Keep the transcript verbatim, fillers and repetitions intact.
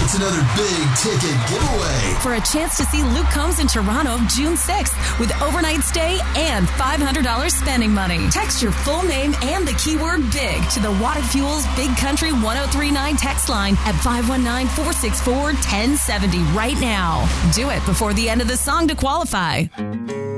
It's another big ticket giveaway. For a chance to see Luke Combs in Toronto June sixth with overnight stay and five hundred dollars spending money. Text your full name and the keyword BIG to the Water Fuels Big Country one oh three nine text line at five one nine, four six four, one oh seven oh right now. Do it before the end of the song to qualify.